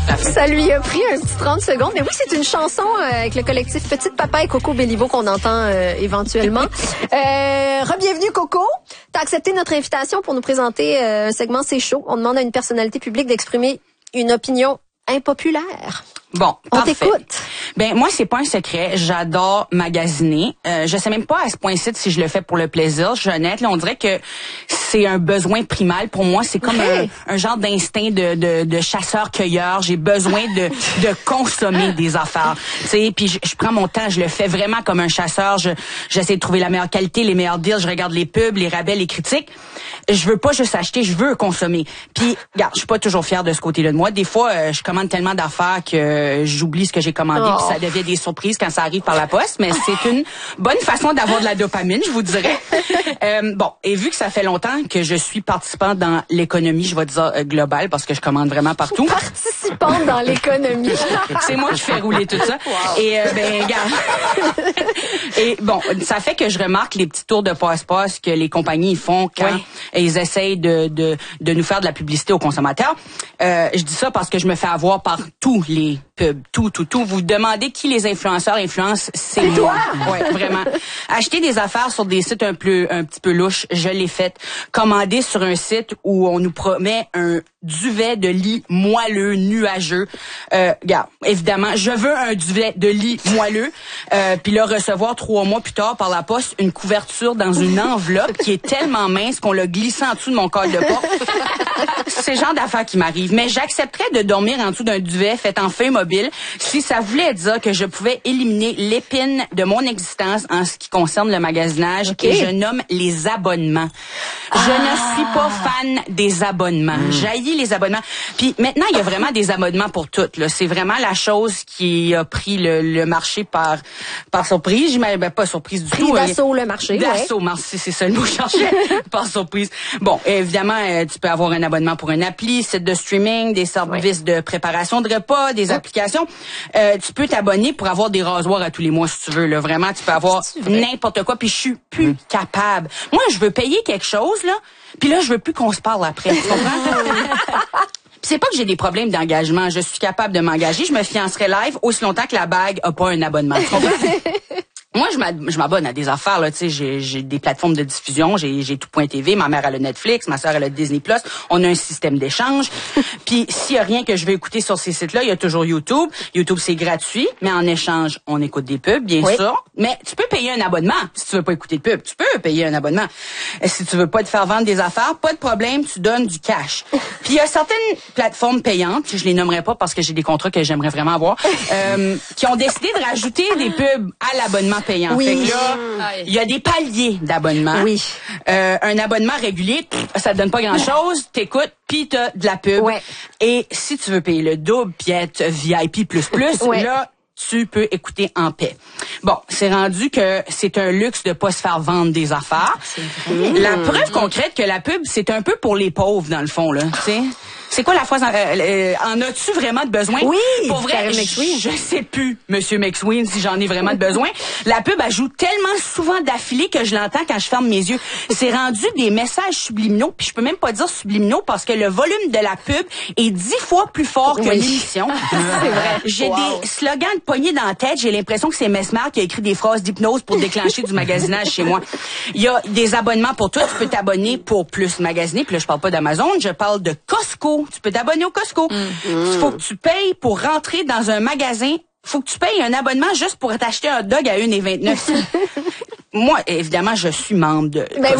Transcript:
à fait. Ça lui a pris un petit 30 secondes. Mais oui, c'est une chanson avec le collectif Petite Papa et Coco Béliveau qu'on entend éventuellement. Re-bienvenue, Coco. T'as accepté notre invitation pour nous présenter un segment C'est chaud. On demande à une personnalité publique d'exprimer une opinion impopulaire. Bon, on parfait. t'écoute. Ben moi, c'est pas un secret. J'adore magasiner. Je sais même pas à ce point-ci si je le fais pour le plaisir. Je suis honnête, là, on dirait que c'est un besoin primal pour moi. C'est comme un genre d'instinct de chasseur-cueilleur. J'ai besoin de consommer des affaires. Tu sais, puis je prends mon temps. Je le fais vraiment comme un chasseur. J'essaie de trouver la meilleure qualité, les meilleurs deals. Je regarde les pubs, les rabais, les critiques. Je veux pas juste acheter, je veux consommer. Puis, regarde, je suis pas toujours fière de ce côté-là de moi. Des fois, je commande tellement d'affaires que j'oublie ce que j'ai commandé, puis ça devient des surprises quand ça arrive par la poste, mais c'est une bonne façon d'avoir de la dopamine, je vous dirais. Bon, et vu que ça fait longtemps que je suis participante dans l'économie, je vais dire globale, parce que je commande vraiment partout. Participante dans l'économie. C'est moi qui fais rouler tout ça. Wow. Et ben, regarde. Et bon, ça fait que je remarque les petits tours de passe-passe que les compagnies font quand ils essayent de nous faire de la publicité aux consommateurs. Je dis ça parce que je me fais avoir par tous les pubs, tout. Vous demandez qui les influenceurs influencent, c'est moi. Ouais, vraiment. Acheter des affaires sur des sites un petit peu louches, je l'ai fait. Commander sur un site où on nous promet un duvet de lit moelleux, nuageux. Regarde, évidemment, je veux un duvet de lit moelleux, puis le recevoir 3 mois plus tard par la poste, une couverture dans une enveloppe qui est tellement mince qu'on l'a glissé en dessous de mon col de porte. C'est le genre d'affaires qui m'arrive. Mais j'accepterais de dormir en dessous d'un duvet fait en feuille mobile si ça voulait dire que je pouvais éliminer l'épine de mon existence en ce qui concerne le magasinage que je nomme les abonnements. Je ne suis pas fan des abonnements. J'haïs les abonnements. Puis maintenant, il y a vraiment des abonnements pour toutes. Là. C'est vraiment la chose qui a pris le marché par surprise. Ben, pas surprise du tout. D'assaut le marché. D'assaut, merci, c'est ça le mot que je cherchais. Par surprise. Bon, évidemment, tu peux avoir un abonnement pour une appli, site de streaming, des services de préparation de repas, des applications. Tu peux t'abonner pour avoir des rasoirs à tous les mois si tu veux. Là. Vraiment, tu peux avoir n'importe quoi. Puis je suis plus capable. Moi, je veux payer quelque chose, là. Puis là, je veux plus qu'on se parle après. Tu comprends? C'est pas que j'ai des problèmes d'engagement. Je suis capable de m'engager. Je me fiancerai live aussi longtemps que la bague a pas un abonnement. Tu comprends? Moi, je m'abonne à des affaires, là, tu sais, j'ai des plateformes de diffusion, j'ai tout.tv, ma mère elle a Netflix, ma sœur elle a Disney+, on a un système d'échange. Puis s'il y a rien que je veux écouter sur ces sites-là, il y a toujours YouTube. YouTube, c'est gratuit, mais en échange, on écoute des pubs, bien sûr. Mais tu peux payer un abonnement si tu veux pas écouter de pubs. Tu peux payer un abonnement. Si tu veux pas te faire vendre des affaires, pas de problème, tu donnes du cash. Puis il y a certaines plateformes payantes, je les nommerai pas parce que j'ai des contrats que j'aimerais vraiment avoir, qui ont décidé de rajouter des pubs à l'abonnement payant. Oui. Fait que là, il y a des paliers d'abonnement. Oui. Un abonnement régulier, ça te donne pas grand-chose, t'écoutes, puis t'as de la pub. Ouais. Et si tu veux payer le double, puis être VIP++, là, tu peux écouter en paix. Bon, c'est rendu que c'est un luxe de pas se faire vendre des affaires. La preuve concrète que la pub, c'est un peu pour les pauvres, dans le fond, là, tu sais. C'est quoi la phrase? En as-tu vraiment de besoin? Oui! Pour vrai, je sais plus, Monsieur McSween, si j'en ai vraiment de besoin. La pub ajoute tellement souvent d'affilée que je l'entends quand je ferme mes yeux. C'est rendu des messages subliminaux, puis je peux même pas dire subliminaux parce que le volume de la pub est 10 fois plus fort que l'émission. C'est vrai. J'ai des slogans pognés dans la tête. J'ai l'impression que c'est Mesmer qui a écrit des phrases d'hypnose pour déclencher du magasinage chez moi. Il y a des abonnements pour tout. Tu peux t'abonner pour plus magasiner. Puis là, je parle pas d'Amazon, je parle de Costco. Tu peux t'abonner au Costco. Il faut que tu payes pour rentrer dans un magasin. Faut que tu payes un abonnement juste pour t'acheter un hot dog à 1,29 $. Moi, évidemment, je suis membre de Costco.